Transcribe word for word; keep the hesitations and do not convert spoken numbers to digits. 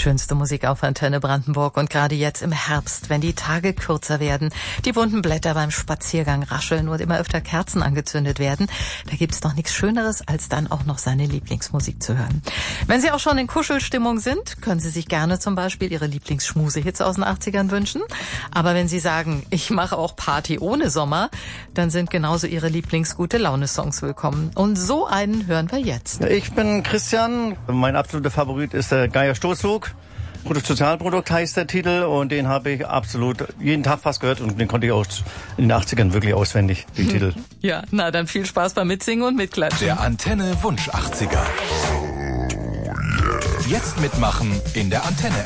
schönste Musik auf Antenne Brandenburg und gerade jetzt im Herbst, wenn die Tage kürzer werden, die bunten Blätter beim Spaziergang rascheln und immer öfter Kerzen angezündet werden, da gibt's doch nichts Schöneres, als dann auch noch seine Lieblingsmusik zu hören. Wenn Sie auch schon in Kuschelstimmung sind, können Sie sich gerne zum Beispiel Ihre Lieblingsschmusehits aus den achtzigern wünschen. Aber wenn Sie sagen, ich mache auch Party ohne Sommer, dann sind genauso Ihre Lieblingsgute-Laune-Songs willkommen. Und so einen hören wir jetzt. Ich bin Christian. Mein absoluter Favorit ist der Geier Stoßlug. Produkt-Sozialprodukt heißt der Titel und den habe ich absolut jeden Tag fast gehört und den konnte ich auch in den achtzigern wirklich auswendig, den Titel. Ja, na dann viel Spaß beim Mitsingen und Mitklatschen. Der Antenne Wunsch achtziger. Jetzt mitmachen in der Antenne.